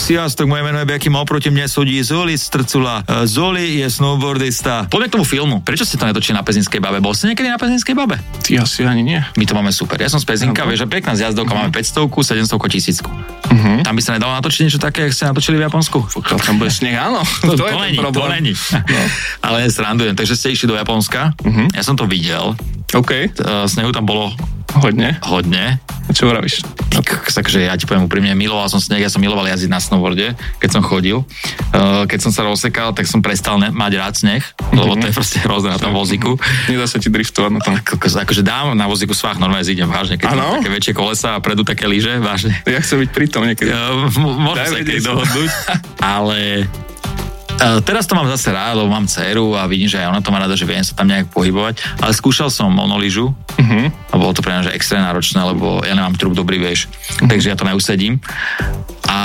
Sziasztok, moje meno je Bekim, oproti mne sedí Zoli Strcula. Zoli je snowboardista. Poďme k tomu filmu. Prečo ste to netočili na Pezinskej babe? Bol ste niekedy na Pezinskej babe? Ty asi ani nie. My to máme super. Ja som z Pezinka, vieš, že pekná zjazdovka, máme 500, 700, 1000. Tam by sa nedalo natočiť niečo také, jak ste natočili v Japonsku? Pokiaľ tam bude sneh, áno. To není. No. Ale srandujem. Takže ste išli do Japonska. Ja som to videl. OK. Snehu tam bolo hodne. A čo vravíš? Takže ja ti poviem úprimne, miloval som sneh, ja som miloval jazdiť na snowboarde, keď som chodil. Keď som sa rozsekal, tak som prestal mať rád sneh, lebo to je proste hrozné na tom vozíku. Nedá sa ti driftovať na tom. Akože dám na vozíku svách, normálne zídem vážne, keď mám také väčšie kolesa a predu také lyže, vážne. Ja chcem byť pri tom niekedy. Môžem sa niekedy dohodnúť, ale... Teraz to mám zase rád, lebo mám dceru a vidím, že aj ona to má rada, že viem sa tam nejak pohybovať, ale skúšal som monolížu a bolo to pre mňa že extrémne náročné, lebo ja nemám trup dobrý, vieš, takže ja to neusedím a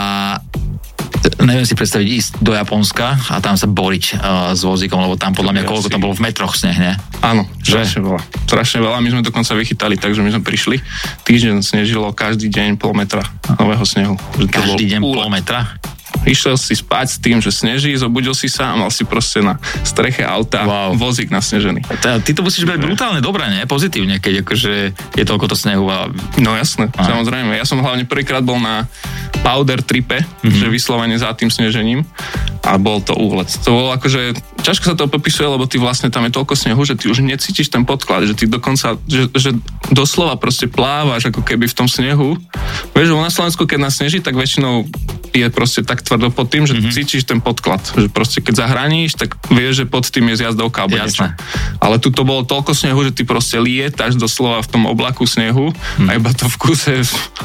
neviem si predstaviť ísť do Japonska a tam sa boriť s vozíkom, lebo tam podľa mňa koľko tam bolo v metroch sneh, ne? Áno, strašne veľa. My sme dokonca vychytali, takže my sme prišli, týždeň snežilo každý deň pol metra nového snehu. Každý deň pol metra? Išiel si spať s tým, že sneží, zobudil si sa a mal si proste na streche auta vozík nasnežený. Ty to musíš byť brutálne dobré, ne? Pozitívne, keď akože je toľko to snehu a... No jasné, samozrejme. Ja som hlavne prvýkrát bol na powder tripe, že vyslovene za tým snežením a bol to úlet. To bolo akože, ťažko sa to popisuje, lebo ty vlastne tam je toľko snehu, že ty už necítiš ten podklad, že ty dokonca, že doslova proste plávaš ako keby v tom snehu. Vieš, že na Slovensku, keď nasneží, tak väčšinou je proste tak tvrdo pod tým, že cítiš ten podklad. Že proste keď zahraníš, tak vieš, že pod tým je zjazdovka alebo niečo. Ale tu to bolo toľko snehu, že ty proste lietaš doslova v tom oblaku snehu a iba to v kúse...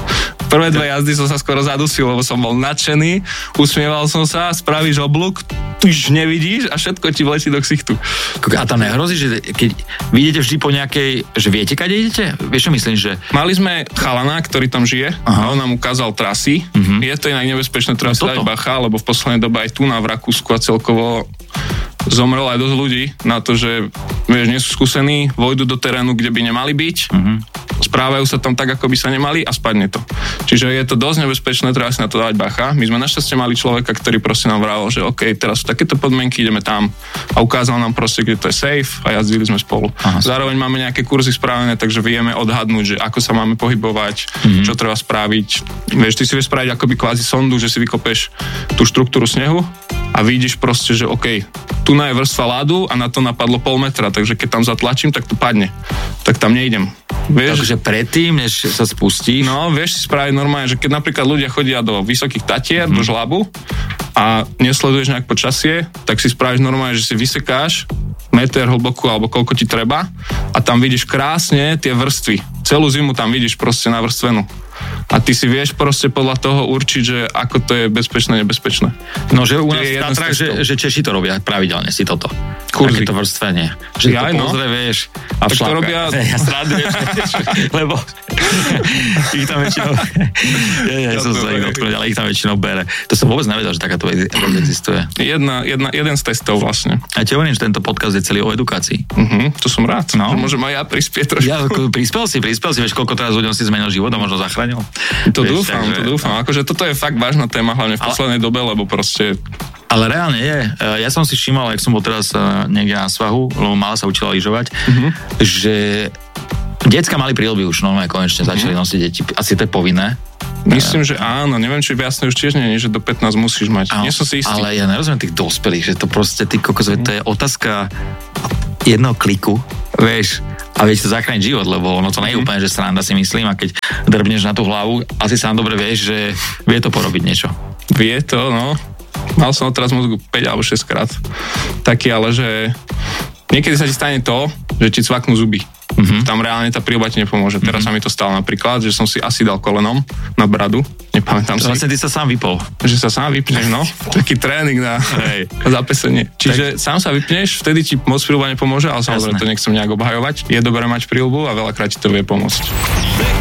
Prvé dve jazdy som sa skoro zadusil, lebo som bol nadšený, usmieval som sa, spravíš oblúk, už nevidíš a všetko ti vletí do ksichtu. A tam nehrozí, že keď vy idete vždy po nejakej, že viete, kade idete? Vieš, čo myslím, že... Mali sme chalana, ktorý tam žije, a on nám ukázal trasy. Je to inak nebezpečné, treba si dať bacha, lebo v poslednej dobe aj tu v Rakúsku a celkovo zomrelo aj dosť ľudí na to, že vieš, nie sú skúsení, vojdu do terénu, kde by nemali byť, správajú sa tam tak, ako by sa nemali a spadne to. Čiže je to dosť nebezpečné, treba si na to dať bacha. My sme našťastie mali človeka, ktorý proste nám vravel, že OK, teraz sú takéto podmienky, ideme tam a ukázal nám proste, kde to je safe a jazdili sme spolu. Zároveň máme nejaké kurzy spravené, takže vieme odhadnúť, že ako sa máme pohybovať, čo treba spraviť. Vieš, ty si vieš spraviť akoby kvázi sondu, že si vykopeš tú štruktúru snehu a vidíš proste, že OK, tu je vrstva ľadu a na to napadlo pol metra, takže keď tam zatlačím, tak to padne. Tak tam nejdem. Vieš, takže predtým, než sa spustíš? No, vieš si spraviť normálne, že keď napríklad ľudia chodia do Vysokých Tatier, do Žlabu a nesleduješ nejak počasie, tak si spravíš normálne, že si vysekáš meter hlbokú alebo koľko ti treba a tam vidíš krásne tie vrstvy. Celú zimu tam vidíš proste navrstvenú. A ty si vieš proste podľa toho určiť, že ako to je bezpečné, nebezpečné. No, že u nás v Tatrách, že Češi to robia pravidelne, si toto. Takéto vrstvenie. Že to pozrie, vieš, a tak to robia... Ja srandujem, lebo ich tam väčšinou... Ja som sa ich dotknúť, ale ich tam väčšinou bere. To som vôbec nevedel, že takáto existuje. Jeden z testov vlastne. A ti hovorím, že tento podcast je celý o edukácii. To som rád. No. Že môžem aj ja prispieť trošku. Ja, prispel si, vieš, koľko teraz ľuďom si zmenil život a možno zachránil. To dúfam. Akože toto je fakt vážna téma, hlavne v poslednej dobe, lebo proste... Ale reálne je. Ja som si všímal, jak som bol teraz niekde na svahu, lebo mala sa učila lyžovať, že decka mali príľby už normálne konečne začali nosiť deti. Asi to je povinné. Myslím, že áno. Neviem, či jasné už tiež nie, že do 15 musíš mať. Nie som si istý. Ale ja nerozumiem tých dospelých, že to proste, ty kokos, to je otázka jedného kliku, vieš, a vieš to zachrániť život, lebo ono to nie je úplne, že sranda, si myslím, a keď drbneš na tú hlavu, asi sám dobre vieš, že vie to porobiť niečo. Vie to, no. Mal som teraz mozgu 5 alebo 6 krát. Taký, ale že niekedy sa ti stane to, že ti cvaknú zuby. Tam reálne tá príľba ti nepomôže. Teraz sa mi to stalo napríklad, že som si asi dal kolenom na bradu. Nepamätám si. Vlastne ty sa sám vypol. Že sa sám vypneš, no. Taký tréning na zapesenie. Čiže sám sa vypneš, vtedy ti moc príľba nepomôže, ale samozrejme to nechcem nejak obhajovať. Je dobré mať príľbu a veľakrát ti to vie pomôcť.